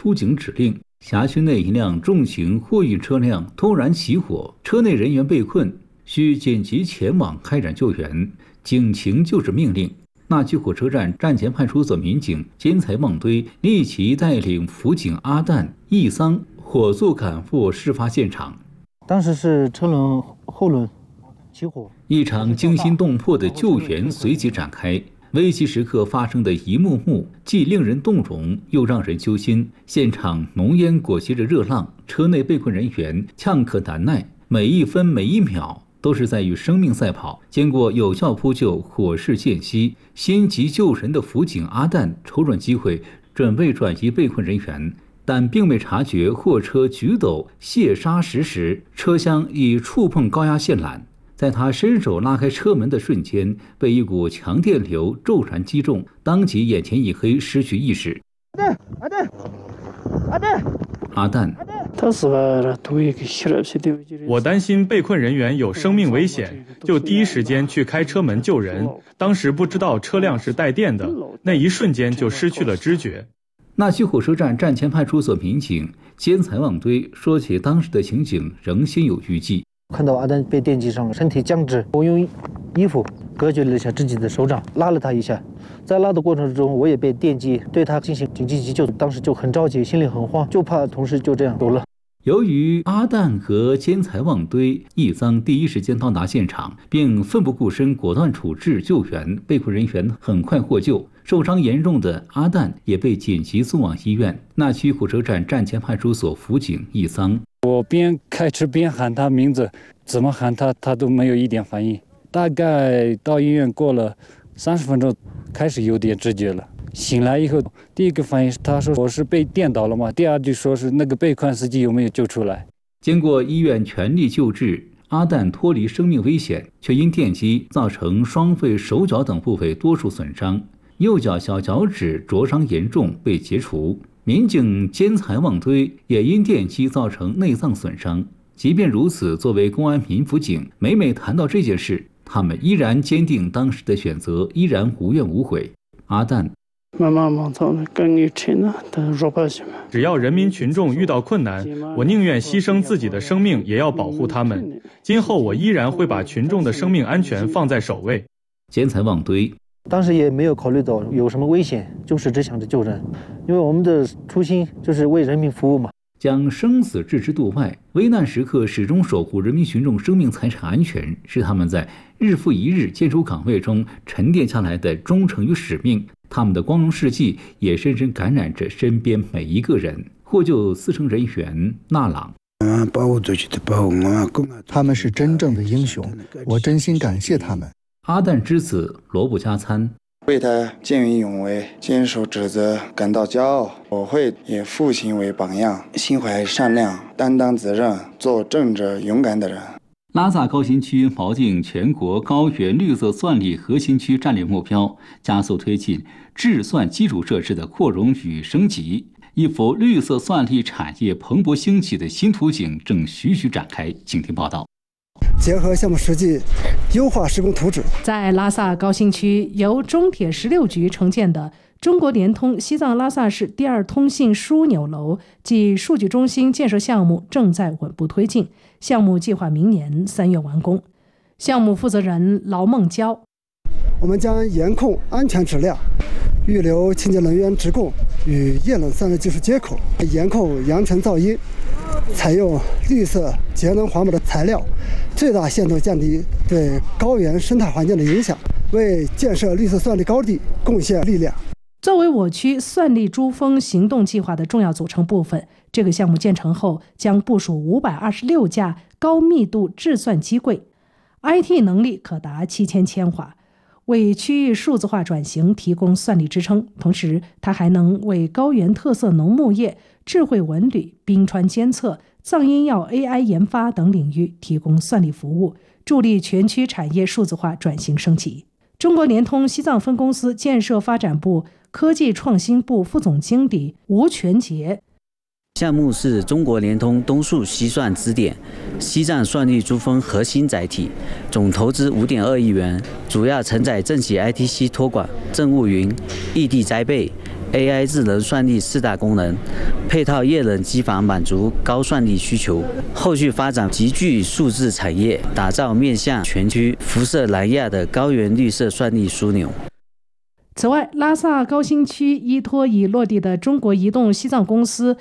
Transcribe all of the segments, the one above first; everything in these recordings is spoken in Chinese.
出警指令，辖区内一辆重型货运车辆突然起火，车内人员被困，需紧急前往开展救援。警情就是命令。纳曲火车站站前派出所民警兼才旺堆立即带领辅警阿旦、易桑火速赶赴事发现场。 当时是车轮后轮起火， 一场惊心动魄的救援随即展开。危急时刻发生的一幕幕，既令人动容，又让人揪心。现场浓烟裹挟着热浪，车内被困人员呛渴难耐，每一分每一秒都是在与生命赛跑。经过有效扑救，火势渐熄，心急救人的辅警阿旦瞅准机会，准备转移被困人员，但并未察觉货车举斗卸砂石时，车厢已触碰高压线缆。在他伸手拉开车门的瞬间，被一股强电流骤然击中，当即眼前一黑，失去意识。阿旦， 我担心被困人员有生命危险，就第一时间去开车门救人。当时不知道车辆是带电的，那一瞬间就失去了知觉。 纳曲火车站站前派出所民警兼才旺堆说起当时的情景，仍心有余悸。 看到阿丹被电击伤了，身体僵直，我用衣服隔绝了一下自己的手掌，拉了他一下。在拉的过程中，我也被电击，对他进行紧急急救。当时就很着急，心里很慌，就怕同事就这样走了。 由于阿旦和兼才旺堆、易桑第一时间到达现场，并奋不顾身果断处置救援，被困人员很快获救。受伤严重的阿旦也被紧急送往医院。纳曲火车站站前派出所辅警易桑， 我边开车边喊他名字，怎么喊他都没有一点反应。大概到医院过了30分钟，开始有点知觉了。醒来以后，第一个反应是他说我是被电倒了吗？第二句说是那个被困司机有没有救出来？ 经过医院全力救治，阿旦脱离生命危险，却因电击造成双肺、手脚等部位多处损伤，右脚小脚趾灼伤严重，被截除。民警兼才旺堆也因电击造成内脏损伤。即便如此，作为公安民辅警，每每谈到这件事，他们依然坚定当时的选择，依然无怨无悔。阿旦， 只要人民群众遇到困难，我宁愿牺牲自己的生命，也要保护他们。今后我依然会把群众的生命安全放在首位。 兼才旺堆， 当时也没有考虑到有什么危险，就是只想着救人，因为我们的初心就是为人民服务嘛。 将生死置之度外，危难时刻始终守护人民群众生命财产安全，是他们在日复一日坚守岗位中沉淀下来的忠诚与使命。他们的光荣事迹也深深感染着身边每一个人。获救4成人员纳朗， 他们是真正的英雄，我真心感谢他们。 阿旦之子罗布加参， 为他见义勇为、坚守职责感到骄傲。我会以父亲为榜样，心怀善良、担当责任，做正直勇敢的人。 拉萨高新区锚定全国高原绿色算力核心区战略目标，加速推进制算基础设施的扩容与升级，一幅绿色算力产业蓬勃兴起的新图景正徐徐展开。请听报道。 结合项目实际，优化施工图纸。 在拉萨高新区由中铁16局承建的中国联通西藏拉萨市第2通信枢纽楼及数据中心建设项目正在稳步推进，项目计划明年3月完工。项目负责人劳梦娇， 我们将严控安全质量，预留清洁能源直供与液冷散热技术接口，严控扬尘噪音，采用绿色节能环保的材料，最大限度降低对高原生态环境的影响，为建设绿色算力高地贡献力量。 作为我区算力珠峰行动计划的重要组成部分，这个项目建成后将部署526架高密度制算机柜， IT 能力可达7000千瓦，为区域数字化转型提供算力支撑。同时，它还能为高原特色农牧业、智慧文旅、冰川监测、藏医药 AI 研发等领域提供算力服务，助力全区产业数字化转型升级。中国联通西藏分公司建设发展部科技创新部副总经理吴全杰， 项目是中国联通东数西算支点西藏算力珠峰核心载体，总投资5.2亿元，主要承载政企 ITC 托管、政务云、异地栽培、 AI 智能算力4大功能，配套液冷机房满足高算力需求。后续发展集聚数字产业，打造面向全区辐射南亚的高原绿色算力枢纽。 此外，拉萨高新区依托已落地的中国移动西藏公司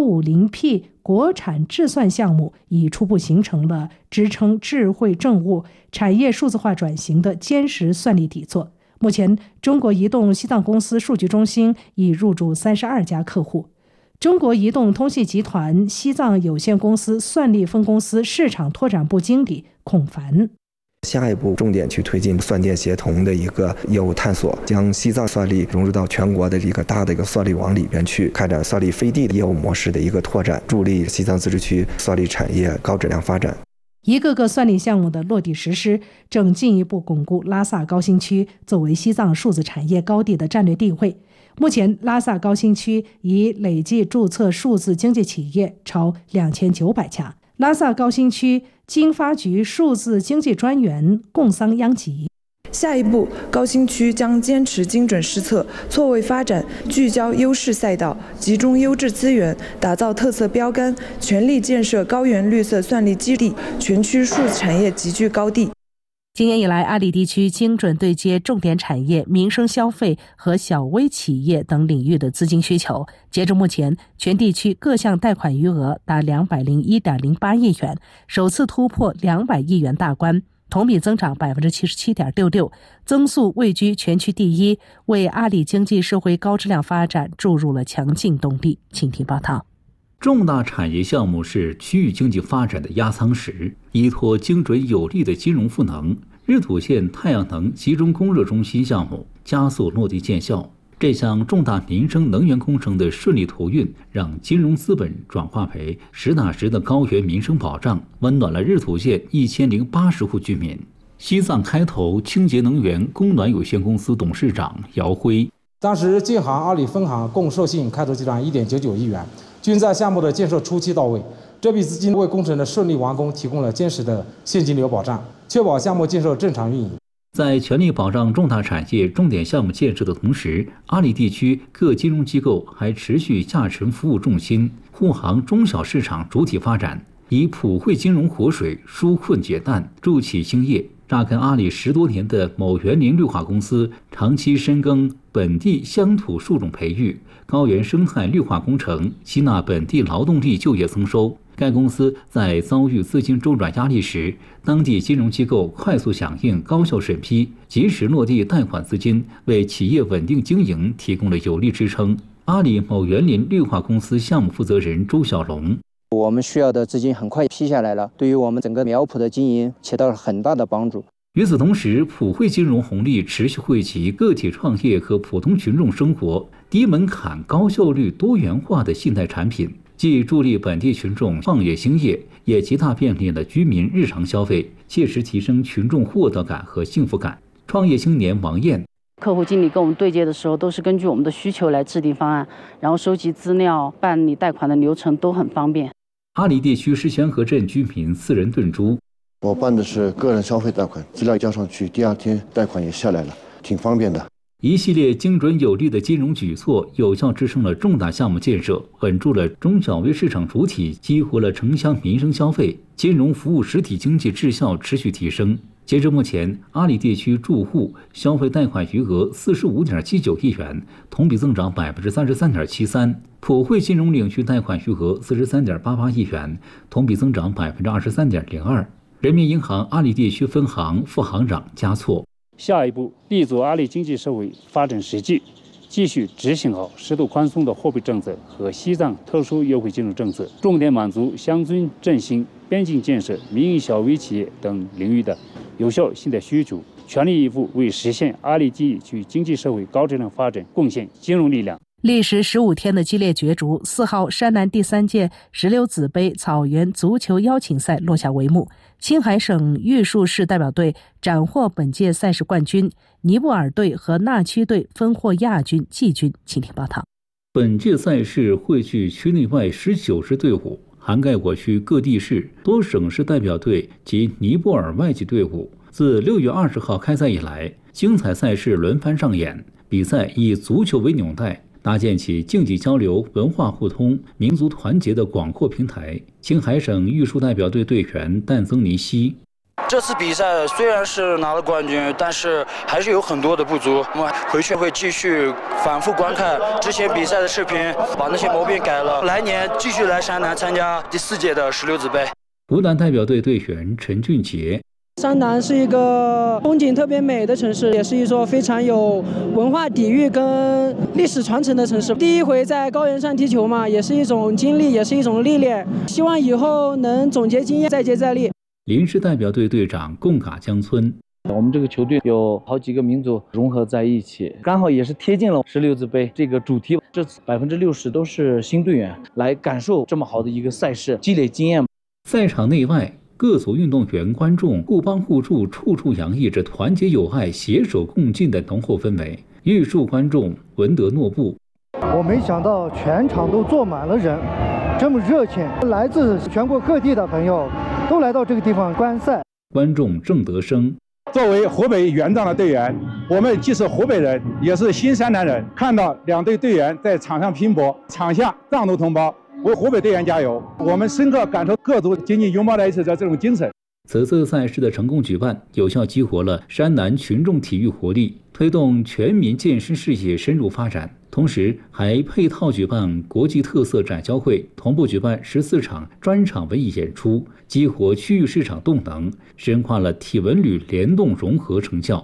150P 国产智算项目，已初步形成了支撑智慧政务产业数字化转型的坚实算力底座。目前，中国移动西藏公司数据中心已入驻32家客户。中国移动通信集团西藏有限公司算力分公司市场拓展部经理孔凡。 下一步重点去推进算电协同的一个业务探索，将西藏算力融入到全国的一个大的一个算力网里边去，开展算力飞地的业务模式的一个拓展，助力西藏自治区算力产业高质量发展。 一个个算力项目的落地实施，正进一步巩固拉萨高新区作为西藏数字产业高地的战略地位。目前，拉萨高新区已累计注册数字经济企业超2900家。拉萨高新区经发局数字经济专员贡桑央吉。 下一步，高新区将坚持精准施策、错位发展，聚焦优势赛道，集中优质资源，打造特色标杆，全力建设高原绿色算力基地，全区数字产业集聚高地。 今年以来，阿里地区精准对接重点产业、民生消费和小微企业等领域的资金需求。截至目前，全地区各项贷款余额达201.08亿元，首次突破200亿元大关，同比增长77.66%，增速位居全区第一，为阿里经济社会高质量发展注入了强劲动力。请听报道。 重大产业项目是区域经济发展的压舱石，依托精准有力的金融赋能，日土县太阳能集中供热中心项目加速落地见效。这项重大民生能源工程的顺利投运，让金融资本转化为实打实的高原民生保障，温暖了日土县1080户居民。西藏开投清洁能源供暖有限公司董事长姚辉： 当时建行、阿里分行共授信开投集团1.99亿元，均在项目的建设初期到位。这笔资金为工程的顺利完工提供了坚实的现金流保障，确保项目建设正常运营。 在全力保障重大产业重点项目建设的同时，阿里地区各金融机构还持续下沉服务重心，护航中小市场主体发展，以普惠金融活水纾困解难，助企兴业。扎根阿里10多年的某园林绿化公司，长期深耕本地乡土树种培育、高原生态绿化工程，吸纳本地劳动力就业增收。该公司在遭遇资金周转压力时，当地金融机构快速响应、高效审批，及时落地贷款资金，为企业稳定经营提供了有力支撑。阿里某园林绿化公司项目负责人周小龙： 我们需要的资金很快批下来了，对于我们整个苗圃的经营起到了很大的帮助。 与此同时，普惠金融红利持续惠及个体创业和普通群众生活，低门槛、高效率、多元化的信贷产品，既助力本地群众创业兴业，也极大便利了居民日常消费，切实提升群众获得感和幸福感。创业青年王艳： 客户经理跟我们对接的时候，都是根据我们的需求来制定方案，然后收集资料、办理贷款的流程都很方便。 阿里地区石泉河镇居民4人炖猪： 我办的是个人消费贷款，资料交上去，第2天贷款也下来了，挺方便的。 一系列精准有力的金融举措，有效支撑了重大项目建设，稳住了中小微市场主体，激活了城乡民生消费，金融服务实体经济质效持续提升。截至目前，阿里地区住户消费贷款余额45.79亿元，同比增长33.73%；普惠金融领域贷款余额43.88亿元，同比增长23.02%。人民银行阿里地区分行副行长加措： 下一步，立足阿里经济社会发展实际，继续执行好适度宽松的货币政策和西藏特殊优惠金融政策，重点满足乡村振兴、边境建设、民营小微企业等领域的有效信贷需求，全力以赴为实现阿里地区经济社会高质量发展贡献金融力量。 历时15天的激烈角逐，4号山南第3届石榴籽杯草原足球邀请赛落下帷幕。青海省玉树市代表队斩获本届赛事冠军，尼泊尔队和纳曲队分获亚军、季军。请听报道。 本届赛事汇聚区内外19支队伍，涵盖我区各地市、多省市代表队及尼泊尔外籍队伍。自6月20号开赛以来，精彩赛事轮番上演，比赛以足球为纽带， 搭建起竞技交流、文化互通、民族团结的广阔平台。青海省玉树代表队队员但增尼西。 这次比赛虽然是拿了冠军，但是还是有很多的不足。我们回去会继续反复观看之前比赛的视频，把那些毛病改了。来年继续来山南参加第4届的石榴子杯。 湖南代表队队员陈俊杰。 山南是一个风景特别美的城市，也是一座非常有文化底蕴跟历史传承的城市。第一回在高原上踢球嘛，也是一种经历，也是一种历练。希望以后能总结经验，再接再厉。 临时代表队队长贡嘎江村。 我们这个球队有好几个民族融合在一起，刚好也是贴近了石榴子杯这个主题。这次60%都是新队员来感受这么好的一个赛事，积累经验。 赛场内外，各组运动员、观众互帮互助，处处洋溢着团结友爱、携手共进的浓厚氛围。玉树观众闻得诺布。 我没想到全场都坐满了人，这么热情，来自全国各地的朋友都来到这个地方观赛。 观众郑德生。 作为湖北原藏的队员，我们既是湖北人，也是新山南人。看到2队队员在场上拼搏，场下藏族同胞为湖北队员加油，我们深刻感受各族紧紧拥抱在一起的这种精神。 此次赛事的成功举办，有效激活了山南群众体育活力，推动全民健身事业深入发展。同时，还配套举办国际特色展销会，同步举办14场专场文艺演出，激活区域市场动能，深化了体文旅联动融合成效。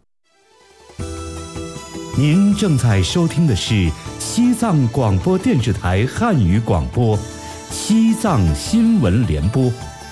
您正在收听的是西藏广播电视台汉语广播，西藏新闻联播。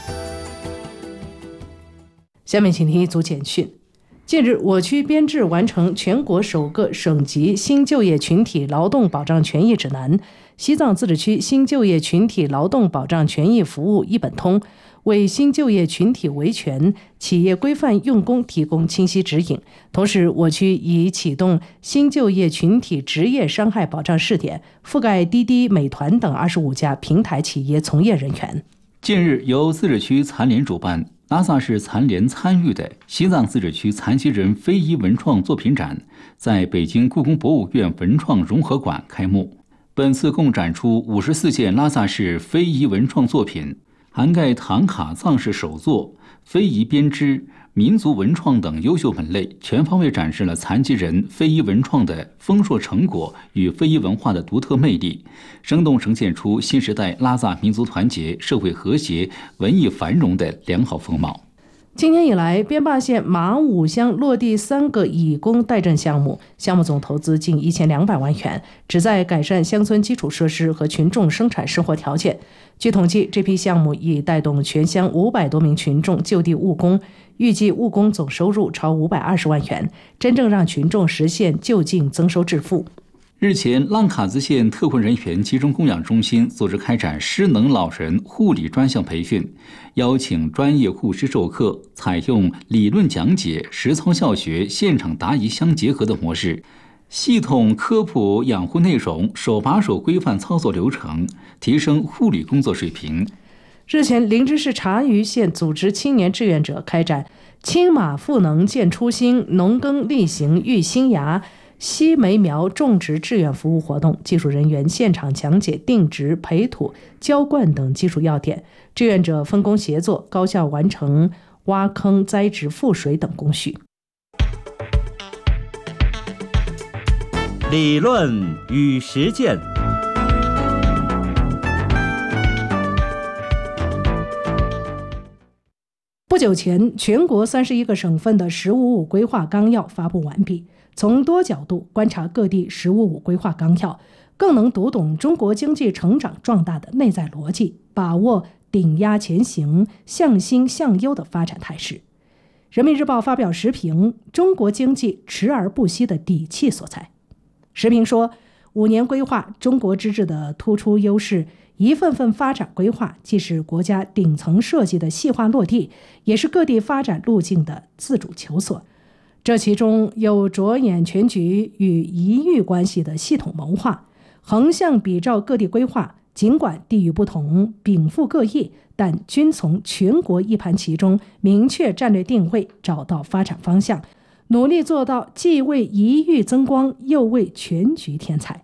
下面请听一组简讯。近日，我区编制完成全国首个省级新就业群体劳动保障权益指南，西藏自治区新就业群体劳动保障权益服务一本通，为新就业群体维权、企业规范用工提供清晰指引。同时，我区已启动新就业群体职业伤害保障试点，覆盖滴滴、美团等25家平台企业从业人员。 近日，由自治区残联主办、拉萨市残联参与的西藏自治区残疾人非遗文创作品展在北京故宫博物院文创融合馆开幕。本次共展出54件拉萨市非遗文创作品，涵盖唐卡藏式手作、非遗编织、民族文创等优秀门类，全方位展示了残疾人非遗文创的丰硕成果与非遗文化的独特魅力，生动呈现出新时代拉萨民族团结、社会和谐、文艺繁荣的良好风貌。 今年以来，边坝县马武乡落地3个以工代赈项目，项目总投资近1200万元，旨在改善乡村基础设施和群众生产生活条件。据统计，这批项目已带动全乡500多名群众就地务工，预计务工总收入超520万元，真正让群众实现就近增收致富。 日前，浪卡兹县特困人员集中供养中心组织开展失能老人护理专项培训，邀请专业护师授课，采用理论讲解、实操教学、现场答疑相结合的模式，系统科普养护内容，手把手规范操作流程，提升护理工作水平。 日前，林芝市察隅县组织青年志愿者开展青马赋能见初心，农耕力行育新芽西梅苗种植志愿服务活动，技术人员现场讲解定植、培土、浇灌等技术要点，志愿者分工协作，高效完成挖坑、栽植、覆水等工序。 理论与实践。 不久前，全国31个省份的“十五五”规划纲要发布完毕。从多角度观察各地“十五五”规划纲要，更能读懂中国经济成长壮大的内在逻辑，把握顶压前行、向新向优的发展态势。人民日报发表时评：中国经济迟而不息的底气所在。时评说，5年规划中国之治的突出优势，一份份发展规划既是国家顶层设计的细化落地，也是各地发展路径的自主求索。这其中有着眼全局与一域关系的系统谋划，横向比照各地规划，尽管地域不同，禀赋各异，但均从全国一盘棋中明确战略定位，找到发展方向，努力做到既为一域增光，又为全局添彩。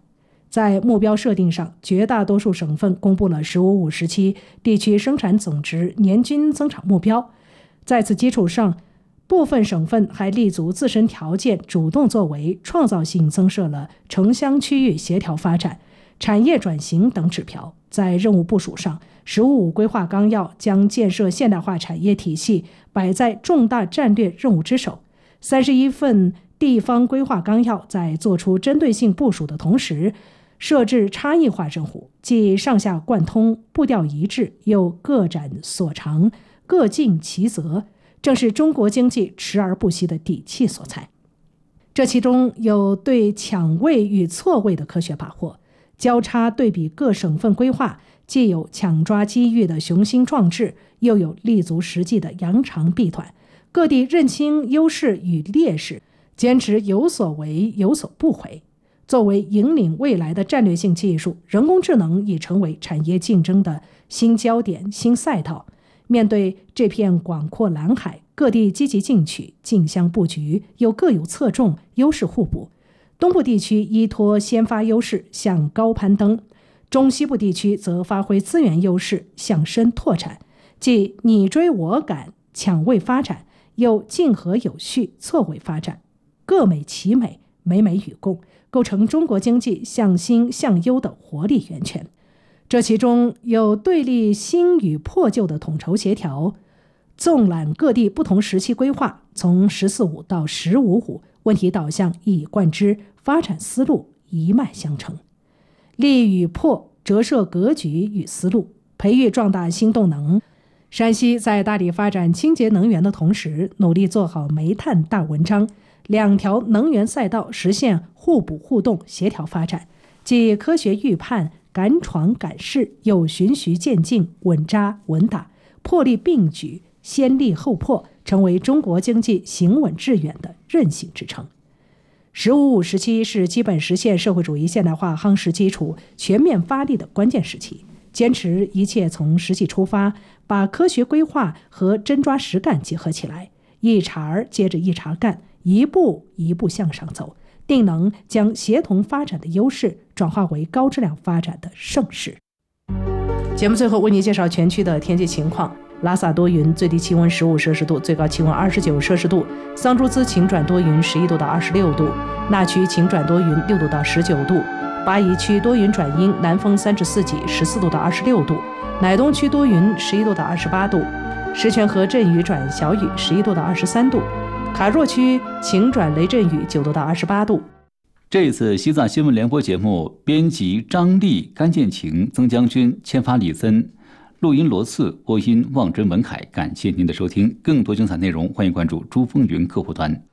在目标设定上，绝大多数省份公布了“15-5”时期地区生产总值年均增长目标。在此基础上，部分省份还立足自身条件，主动作为，创造性增设了城乡区域协调发展、产业转型等指标。在任务部署上，“15-5”规划纲要将建设现代化产业体系摆在重大战略任务之首。31份地方规划纲要在做出针对性部署的同时，设置差异化任务，既上下贯通、步调一致，又各展所长、各尽其责，正是中国经济持而不息的底气所在。这其中有对抢位与错位的科学把握，交叉对比各省份规划，既有抢抓机遇的雄心壮志，又有立足实际的扬长避短。各地认清优势与劣势，坚持有所为有所不为。作为引领未来的战略性技术，人工智能已成为产业竞争的新焦点、新赛道。面对这片广阔蓝海，各地积极进取，竞相布局，又各有侧重，优势互补。东部地区依托先发优势向高攀登，中西部地区则发挥资源优势向深拓展，即你追我赶，抢位发展，又竞合有序，错位发展，各美其美，美美与共，构成中国经济向新向优的活力源泉。这其中有对立新与破旧的统筹协调，纵览各地不同时期规划，从“14-5”到“15-5”，问题导向一以贯之，发展思路一脉相承。利与破折射格局与思路，培育壮大新动能。山西在大力发展清洁能源的同时，努力做好煤炭大文章，两条能源赛道实现互补互动协调发展，既科学预判、敢闯敢试，又循序渐进、稳扎稳打，破例并举，先立后破，成为中国经济行稳致远的韧性支撑。“15-5”时期是基本实现社会主义现代化夯实基础、全面发力的关键时期，坚持一切从实际出发，把科学规划和真抓实干结合起来，一茬接着一茬干，一步一步向上走，定能将协同发展的优势转化为高质量发展的盛世。节目最后为您介绍全区的天气情况。拉萨多云，最低气温15摄氏度，最高气温29摄氏度；桑珠孜晴转多云，11度到26度；那曲晴转多云，6度到19度；巴宜区多云转阴，南风3至4级，14度到26度；乃东区多云，11度到28度；石泉河阵雨转小雨，11度到23度；卡若区晴转雷阵雨，9度到28度。 这次西藏新闻联播节目，编辑张丽、甘建晴、曾将军，签发李森，录音罗次，播音望真文凯。感谢您的收听，更多精彩内容欢迎关注珠峰云客户端。